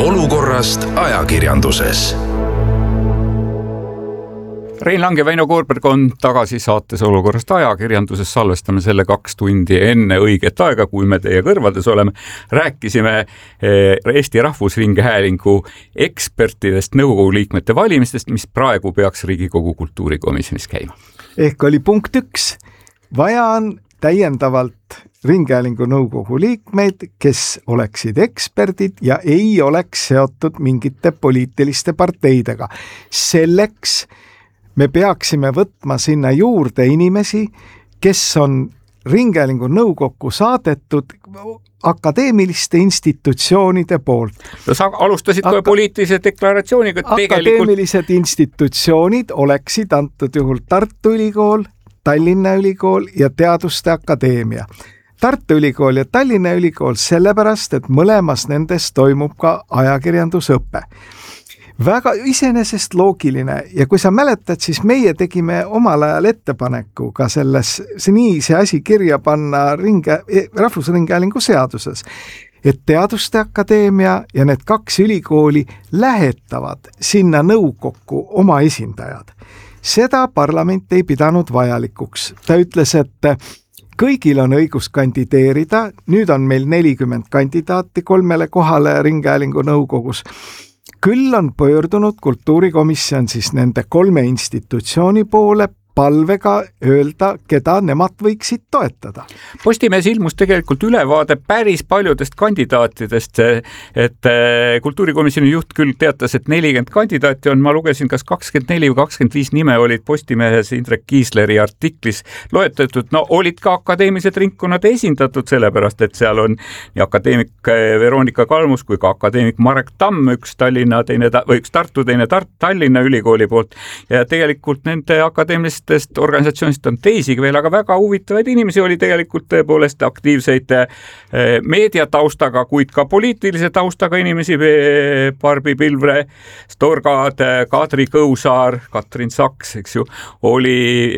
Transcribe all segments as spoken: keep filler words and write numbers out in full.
olukorrast ajakirjanduses. Rein Lang ja Väino Koorberg on tagasi saates Olukorrast ajakirjanduses. Salvestame selle kaks tundi enne õiget aega, kui me teie kõrvades oleme. Rääkisime Eesti Rahvusringhäälingu ekspertidest nõukogu liikmete valimistest, mis praegu peaks Riigikogu kultuurikomisjonis käima. Ehk oli punkt üks. Vaja on täiendavalt Ringhäälingu nõukogu liikmeid, kes oleksid eksperdid ja ei oleks seotud mingite poliitiliste parteidega. Selleks me peaksime võtma sinna juurde inimesi, kes on Ringhäälingu nõukokku saadetud akadeemiliste institutsioonide poolt. Sa alustasid kohe Aka- poliitilise deklaratsiooniga. Akadeemilised tegelikult... institutsioonid oleksid antud juhul Tartu Ülikool, Tallinna Ülikool ja Teaduste Akadeemia. Tartu Ülikool ja Tallinna Ülikool sellepärast, et mõlemas nendes toimub ka ajakirjandusõpe. Väga iseenesest loogiline ja kui sa mäletad, siis meie tegime omal ajal ettepaneku ka selles, see nii see asi kirja panna ringe, Rahvusringhäälingu seaduses, et Teaduste Akadeemia ja need kaks ülikooli lähetavad sinna nõukokku oma esindajad. Seda parlament ei pidanud vajalikuks. Ta ütles, et kõigil on õigus kandideerida, nüüd on meil nelikümmend kandidaati kolmele kohale Ringhäälingu nõukogus. Küll on pöördunud kultuurikomisjon siis nende kolme institutsiooni poole palvega öelda, keda nemad võiksid toetada. Postimees ilmus tegelikult ülevaade päris paljudest kandidaatidest, et kultuurikomisjoni juht küll teatas, et nelikümmend kandidaati on, ma lugesin, kas kakskümmend neli või kakskümmend viis nime olid Postimehes Indrek Kiisleri artiklis loetletud, no olid ka akadeemilised ringkonnad esindatud, sellepärast, et seal on nii akadeemik Veronika Kalmus kui ka akadeemik Marek Tamm, üks Tallinna, teine, või üks Tartu, teine Tart, Tallinna ülikooli poolt ja tegelikult nende akadeemilist organisatsioonist on teisigi veel, aga väga huvitavaid inimesi oli tegelikult tõepoolest aktiivseid meediataustaga, kuid ka poliitilise taustaga inimesi, Barbi Pilvre, Storgad, Kadri Kõusaar, Katrin Saks, eks ju, oli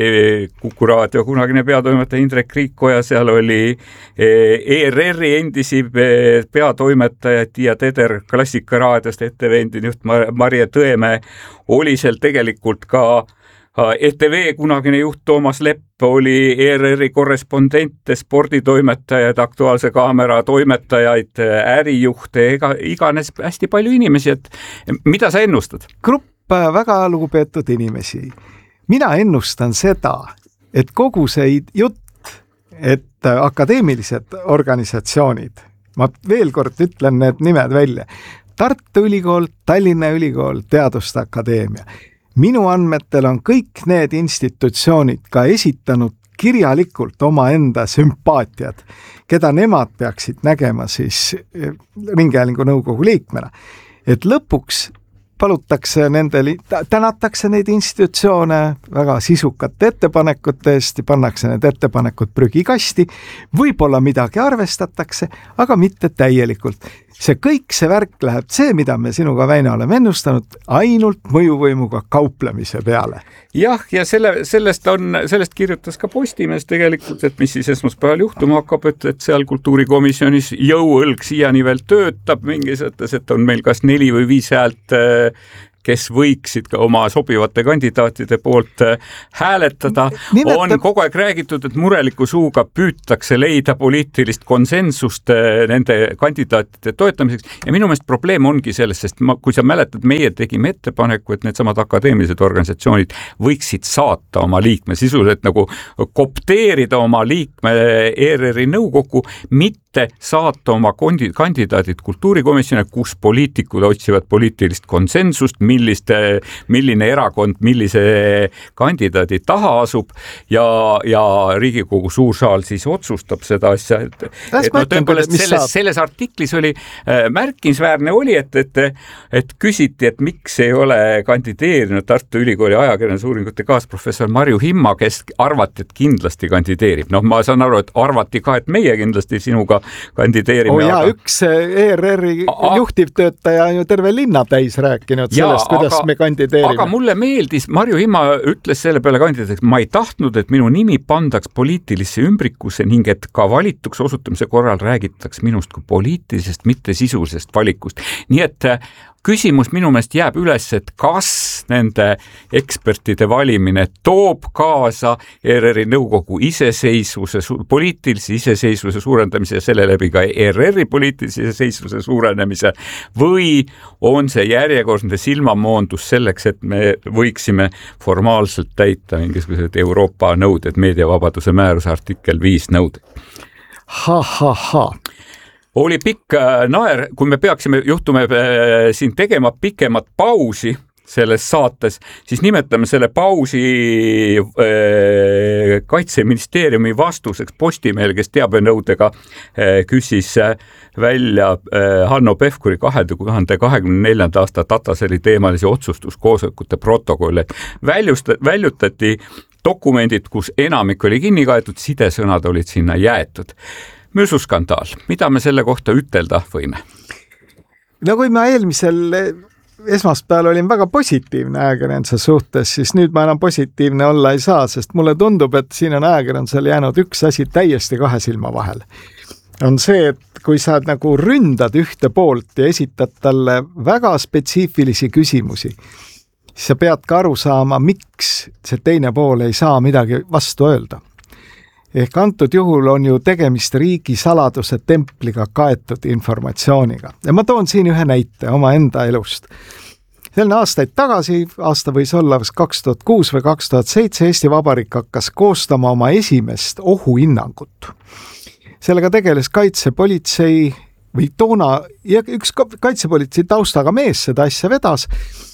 Kuku Raadio kunagine peatoimetaja Indrek Riiko ja seal oli E R R-i endisi peatoimetaja Tiia Teder Klassikaraadiost, E T V endine juht Marje Tõemäe, oli seal tegelikult ka E T V kunagine juht Toomas Lepp, oli E R R-i korrespondente, sporditoimetajaid, Aktuaalse Kaamera toimetajaid, ärijuhte, ega iganes hästi palju inimesi, et mida sa ennustad? Grupp väga lugupeetud inimesi. Mina ennustan seda, et kogu see jutt, et akadeemilised organisatsioonid, ma veel kord ütlen need nimed välja, Tartu Ülikool, Tallinna Ülikool, Teaduste Akadeemia. Minu andmetel on kõik need institutsioonid ka esitanud kirjalikult oma enda sümpaatiad, keda nemad peaksid nägema siis Ringhäälingu nõukogu liikmena. Et lõpuks palutakse nendele, tänatakse neid institutsioone väga sisukate ettepanekute eest ja pannakse need ettepanekud prügikasti, võib-olla midagi arvestatakse, aga mitte täielikult. See kõik see värk läheb see, mida me sinuga, Väino, oleme ennustanud, ainult mõjuvõimuga kauplemise peale. Jah, ja selle, sellest, on, sellest kirjutas ka Postimees tegelikult, et mis siis esmaspäeval juhtuma hakkab, et, et seal kultuurikomisjonis jõuõlg siiani veel töötab mingis mõttes, et on meil kas neli või viis häält, kes võiksid ka oma sobivate kandidaatide poolt hääletada. Nimeta... On kogu aeg räägitud, et mureliku suuga püütakse leida poliitilist konsensust nende kandidaatide toetamiseks ja minu meelest probleem ongi selles, sest ma, kui sa mäletad, meie tegime ettepaneku, et need samad akadeemilised organisatsioonid võiksid saata oma liikme sisuliselt nagu kopteerida oma liikme E R R-i nõukokku, mitte saata oma kandidaadid kultuurikomisjoni, kus poliitikud otsivad poliitilist konsensust, milliste, milline erakond, millise kandidaadi taha asub ja, ja Riigikogu suur saal siis otsustab seda asja. Et, et no, tõepoolest selles, selles artiklis oli äh, märkimisväärne oli, et, et, et küsiti, et miks ei ole kandideerinud Tartu Ülikooli ajakirjandusuuringute kaasprofessor Marju Himma, kes arvati, et kindlasti kandideerib. No ma saan aru, et arvati ka, et meie kindlasti sinuga kandideerime. Oh jaa, aga... üks E R R-i A... juhtivtöötaja on ju terve linna täis rääkinud sellest, kuidas aga, me kandideerime. Aga mulle meeldis, Marju Hima ütles selle peale kandidaadiks, ma ei tahtnud, et minu nimi pandaks poliitilisse ümbrikusse ning et ka valituks osutamise korral räägitaks minust kui poliitilisest, mitte sisulisest valikust. Nii et küsimus minu meelest jääb üles, et kas nende ekspertide valimine toob kaasa E R R-i nõukogu iseseisvuse, poliitilise iseseisvuse suurendamise ja selle läbi ka E R R-i poliitilise iseseisvuse suurenemise või on see järjekordne silmamoondus selleks, et me võiksime formaalselt täita mingisugused Euroopa nõuded, meediavabaduse määruse artikkel viis nõuded. Ha, ha, ha. Oli pikk naer, kui me peaksime juhtume siin tegema pikemat pausi selles saates, siis nimetame selle pausi Kaitseministeeriumi vastuseks Postimehel, kes teabenõudega küsis välja Hanno Pevkuri kahe tuhande kahekümne neljanda aasta Tataseli teemalisi otsustuskoosolekute protokolle. Väljutati dokumendid, kus enamik oli kinni kaetud, sidesõnad olid sinna jäetud. Müsuskandaal, mida me selle kohta ütelda võime? No kui ma eelmisel esmaspäeval olin väga positiivne ajakirjanduse suhtes, siis nüüd ma enam positiivne olla ei saa, sest mulle tundub, et siin on ajakirjandusel jäänud üks asi täiesti kahe silma vahel. On see, et kui sa nagu ründad ühte poolt ja esitad talle väga spetsiifilisi küsimusi, siis sa pead ka aru saama, miks see teine pool ei saa midagi vastu öelda. Ehk antud juhul on ju tegemist riigi saladuse templiga kaetud informatsiooniga. Ja ma toon siin ühe näite oma enda elust. Selline aastaid tagasi, aasta võis olla kaks tuhat kuus või kaks tuhat seitse, Eesti Vabariik hakkas koostama oma esimest ohuhinnangut. Sellega tegeles kaitsepolitsei või toona, ja üks kaitsepolitsei taustaga mees seda asja vedas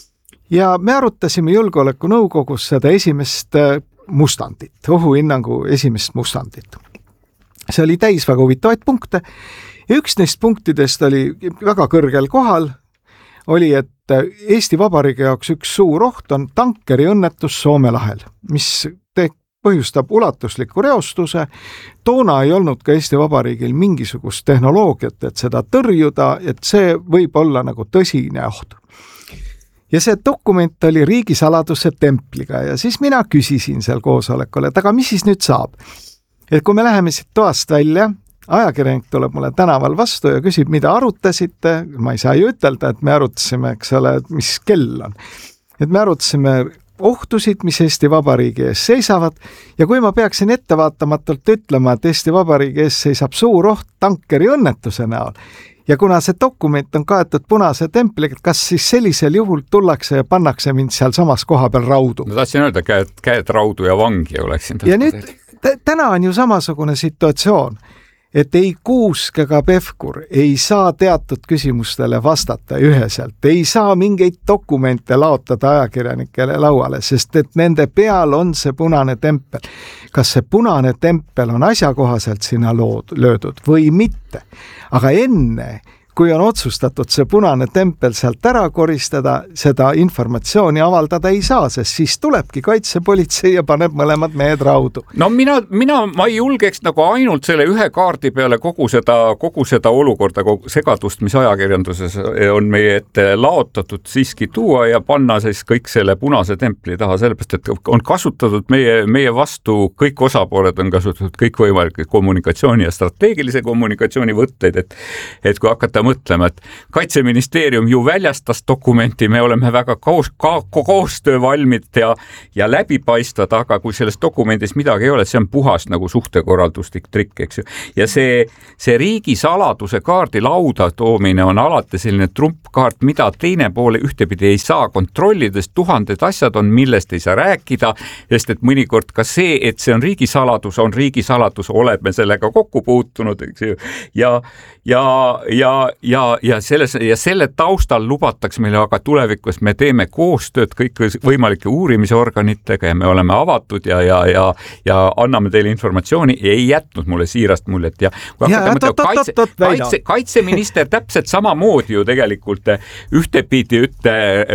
ja me arutasime julgeolekunõukogus seda esimest mustandit, ohuhinnangu esimest mustandit. See oli täis väga huvitavaid punkte ja üks neist punktidest oli väga kõrgel kohal, oli, et Eesti Vabariigi jaoks üks suur oht on tankeri õnnetus Soome lahel, mis te- põhjustab ulatusliku reostuse. Toona ei olnud ka Eesti Vabariigil mingisugust tehnoloogiat, et seda tõrjuda, et see võib olla nagu tõsine oht. Ja see dokument oli riigisaladuse templiga ja siis mina küsisin seal koosolekul, et aga mis siis nüüd saab? Et kui me läheme siit toast välja, ajakirjanik tuleb mulle tänaval vastu ja küsib, mida arutasite, ma ei saa ju ütelda, et me arutasime, eks ole, mis kell on. Et me arutasime ohtusid, mis Eesti Vabariigi ees seisavad ja kui ma peaksin ettevaatamatult ütlema, et Eesti Vabariigi ees seisab suur oht tankeri õnnetuse näol, ja kuna see dokument on kaetud punase templiga, kas siis sellisel juhul tullakse ja pannakse mind seal samas koha peal raudu? No tahtsin öelda, käed, käed raudu ja vangi oleksin. Ja nüüd t- täna on ju samasugune situatsioon, et ei Kuusk ega Pevkur ei saa teatud küsimustele vastata üheselt, ei saa mingeid dokumente laotada ajakirjanikele lauale, sest et nende peal on see punane tempel. Kas see punane tempel on asjakohaselt sinna lood, löödud või mitte? Aga enne, kui on otsustatud see punane tempel sealt ära koristada, seda informatsiooni avaldada ei saa, sest siis tulebki kaitsepolitsei ja paneb mõlemad mehed raudu. No mina, mina, ma ei julgeks nagu ainult selle ühe kaardi peale kogu seda, kogu seda olukorda, kogu segadust, mis ajakirjanduses on meie ette laotatud, siiski tuua ja panna siis kõik selle punase templi taha, sellepärast, et on kasutatud meie, meie vastu, kõik osapooled on kasutatud kõik võimalikud kommunikatsiooni ja strateegilise kommunikatsiooni võtteid, et, et kui hakata mõtlema, et Kaitseministeerium ju väljastas dokumenti, me oleme väga koos, ka, koostöövalmid ja, ja läbipaistvad, aga kui selles dokumendis midagi ei ole, see on puhas nagu suhtekorralduslik trikk, eks ju. Ja see, see riigisaladuse kaardi lauda toomine on alati selline trumpkaart, mida teine poole ühtepidi ei saa kontrollida, sest tuhanded asjad on, millest ei saa rääkida, sest et mõnikord ka see, et see on riigisaladus, on riigisaladus, oleme sellega kokku puutunud, eks ju. Ja, ja, ja Ja, ja, selles, ja selle taustal lubatakse meile aga tulevikus, me teeme koostööd kõik võimalike uurimisorganitega ja me oleme avatud ja, ja, ja, ja anname teile informatsiooni ja ei jätnud mulle siirast muljet. Ja, ja mõtlema, kaitse, kaitse, kaitseminister täpselt samamoodi ju tegelikult ühtepidi ütte,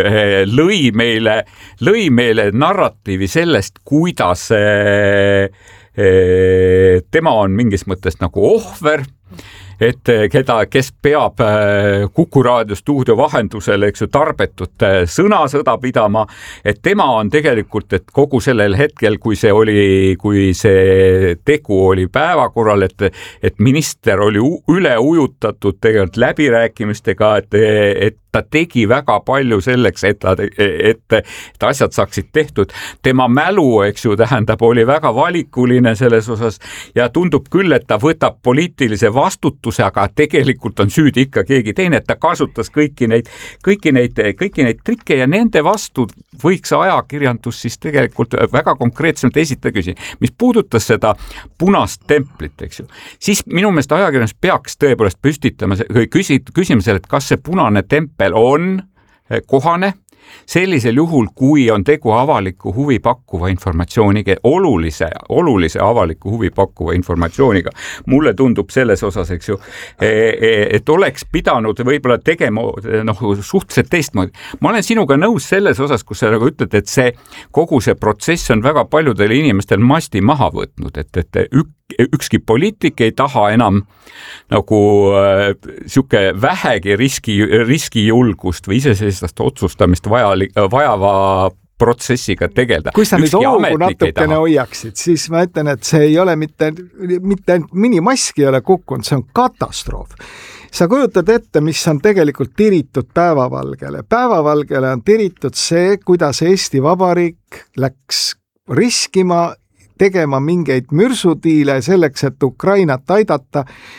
lõi, meile, lõi meile narratiivi sellest, kuidas tema on mingis mõttes nagu ohver et keda, kes peab Kuku raadio stuudio vahendusel, eks ju, tarbetut sõnasõda pidama, et tema on tegelikult, et kogu sellel hetkel, kui see oli, kui see tegu oli päevakorral, et, et minister oli üle ujutatud tegelikult läbirääkimistega, et, et ta tegi väga palju selleks, et, ta, et, et asjad saaksid tehtud. Tema mälu, eks ju, tähendab, oli väga valikuline selles osas ja tundub küll, et ta võtab poliitilise vastutuse, aga tegelikult on süüdi ikka keegi teine, et ta kasutas kõiki neid, kõiki neid, kõiki neid trikke ja nende vastu võiks ajakirjandus siis tegelikult väga konkreetselt esitada küsi. Mis puudutas seda punast templit, eks ju, siis minu meelest ajakirjandus peaks tõepoolest püstitama, küsima selle, et kas see punane tempel on kohane sellisel juhul, kui on tegu avaliku huvi pakkuva informatsiooniga, olulise, olulise avaliku huvi pakkuva informatsiooniga. Mulle tundub selles osas, eks ju, et oleks pidanud võib-olla tegema noh, suhteliselt teistmoodi. Ma olen sinuga nõus selles osas, kus sa nagu ütled, et see kogu see protsess on väga paljudel inimestel masti maha võtnud, et, et ük, ükski poliitik ei taha enam nagu äh, siuke vähegi riski, riskijulgust või iseseisvast otsustamist vajali, vajava protsessiga tegeleda. Kui sa nüüd hoogu natukene hoiaksid, siis ma ütlen, et see ei ole mitte, mitte ainult minimaski ei ole kukkunud, see on katastroof. Sa kujutad ette, mis on tegelikult tiritud päevavalgele. Päevavalgele on tiritud see, kuidas Eesti Vabariik läks riskima tegema mingeid mürsudiile selleks, et Ukrainat aidata.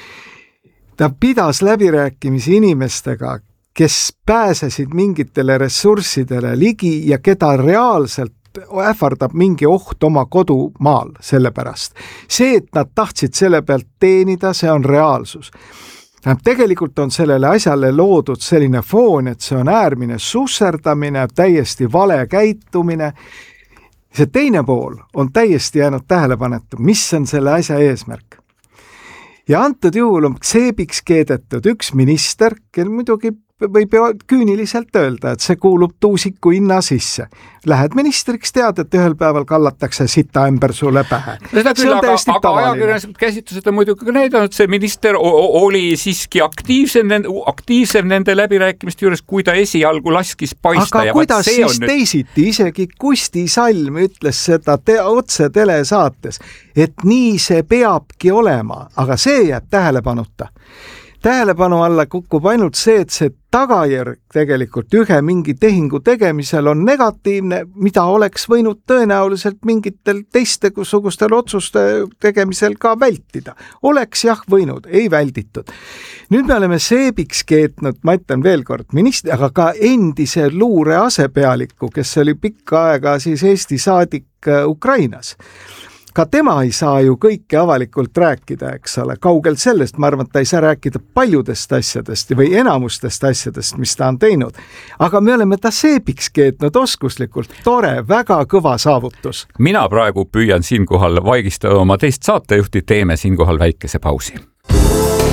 Ta pidas läbirääkimisi inimestega, kes pääsesid mingitele ressurssidele ligi ja keda reaalselt ähvardab mingi oht oma kodumaal sellepärast. See, et nad tahtsid selle pealt teenida, see on reaalsus. Tegelikult on sellele asjale loodud selline foon, et see on äärmine susserdamine, täiesti vale käitumine. See teine pool on täiesti jäänud tähelepanetu, mis on selle asja eesmärk. Ja antud juhul on seebiks keedetud üks minister, kel muidugi võib küüniliselt öelda, et see kuulub tuusiku hinna sisse. Lähed ministriks, tead, et ühel päeval kallatakse sita ümber sulle pähe. Seda küll, aga, aga ajakirjanduslikud käsitlused on muidugi näidanud, see minister oli siiski aktiivsem, aktiivsem nende läbirääkimiste juures, kui ta esialgu laskis paista. Aga ja kuidas siis nüüd... teisiti, isegi Kusti Salm ütles seda te otse telesaates, et nii see peabki olema, aga see jääb tähelepanuta. Tähelepanu alla kukub ainult see, et see tagajärg tegelikult ühe mingi tehingu tegemisel on negatiivne, mida oleks võinud tõenäoliselt mingitel teistegusugustel otsuste tegemisel ka vältida. Oleks jah võinud, ei välditud. Nüüd me oleme seebiks keetnud, ma ütlen veel kord, ministri, aga ka endise luure asepealiku, kes oli pikka aega siis Eesti saadik Ukrainas. Ka tema ei saa ju kõike avalikult rääkida, eks ole, kaugel sellest, ma arvan, et ta ei saa rääkida paljudest asjadest või enamustest asjadest, mis ta on teinud. Aga me oleme ta seebiks keetnud oskuslikult, tore, väga kõva saavutus. Mina praegu püüan siinkohal vaigistada oma teist saatejuhti, teeme siinkohal väikese pausi.